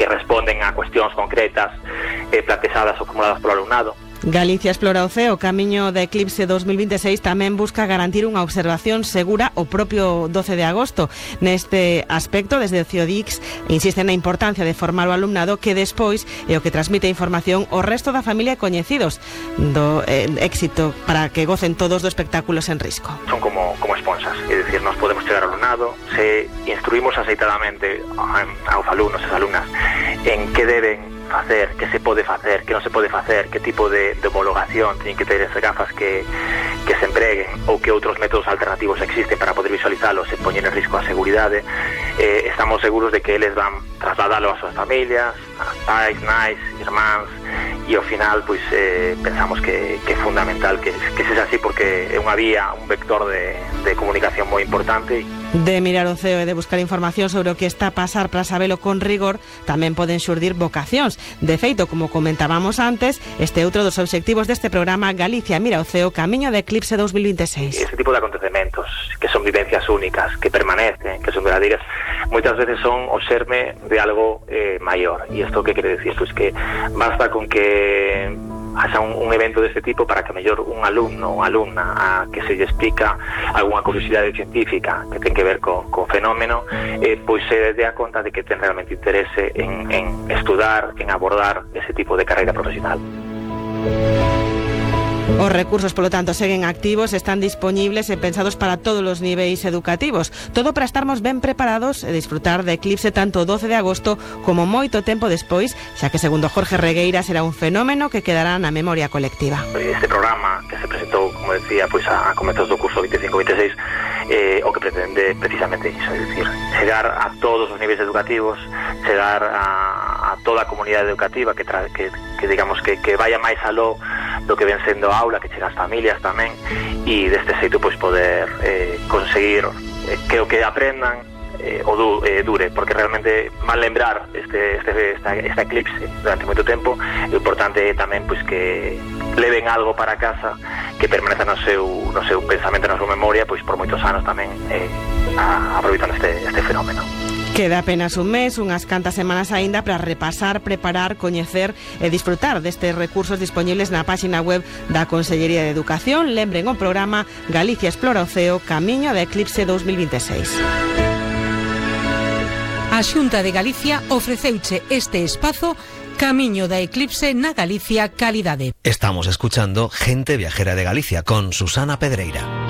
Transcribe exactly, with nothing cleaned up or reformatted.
que responden a cuestións concretas eh, planteadas ou formuladas polo alumnado. Galicia Explora o Ceo, Camiño da Eclipse dos mil veintiséis, tamén busca garantir unha observación segura o propio doce de agosto. Neste aspecto, desde o CIODIX insisten na importancia de formar o alumnado, que despois é o que transmite a información ao resto da familia e coñecidos do eh, éxito para que gocen todos do espectáculo sen risco. Son como, como esponsas, é dicir, nos podemos chegar ao alumnado se instruimos aceitadamente aos alumnos e alumnas en que deben facer, que se pode facer, que non se pode facer, que tipo de, de homologación teñen que ter esas gafas que, que se empreguen, ou que outros métodos alternativos existen para poder visualizalos e poñer en risco a seguridade. Eh, estamos seguros de que eles van trasladalo ás súas familias, a pais, nais, irmáns, e ao final pois eh, pensamos que, que é fundamental que, que sexa así, porque é unha vía, un vector de, de comunicación moi importante. De mirar o ceo e de buscar información sobre o que está a pasar para sabelo con rigor, tamén poden xurdir vocacións. De feito, como comentábamos antes, este é outro dos obxectivos deste programa Galicia Mira o Ceo, Camiño da Eclipse dos mil veintiséis. Ese tipo de acontecementos, que son vivencias únicas, que permanecen, que son verdadeiras, moitas veces son o xerme de algo eh, maior. E isto que quere decir? Pois que basta con que haxa un, un evento deste tipo para que mellor un alumno ou alumna a que se lle explica algunha curiosidade científica que ten que ver co, co fenómeno, eh, pois se dea conta de que ten realmente interese en, en estudar, en abordar ese tipo de carreira profesional. Os recursos, polo tanto, seguen activos, están dispoñibles e pensados para todos os niveis educativos. Todo para estarmos ben preparados e disfrutar de Eclipse tanto o doce de agosto como moito tempo despois, xa que, segundo Jorge Regueira, será un fenómeno que quedará na memoria colectiva. Este programa que se presentou, como decía, pois a comezos do curso veinticinco veintiséis, eh, o que pretende precisamente iso, é dicir, chegar a todos os niveis educativos, chegar a, a toda a comunidade educativa, que, tra, que, que digamos que, que vaya máis aló do que ven sendo a aula, que chega ás familias tamén, e deste xeito pois poder eh, conseguir eh, que o que aprendan eh, o du, eh, dure, porque realmente mal lembrar este, este, esta, esta eclipse durante moito tempo. O importante é tamén pois que leven algo para casa que permaneza no seu, no seu pensamento, na súa memoria, pois por moitos anos tamén eh, a, aproveitando este, este fenómeno. Queda apenas un mes, unhas cantas semanas aínda para repasar, preparar, coñecer e disfrutar destes recursos dispoñibles na páxina web da Consellería de Educación. Lembren o programa Galicia Explora o Ceo, Camiño da Eclipse dos mil veintiséis. A Xunta de Galicia ofreceuche este espazo Camiño da Eclipse na Galicia Calidade. Estamos escuchando Gente Viajera de Galicia con Susana Pedreira.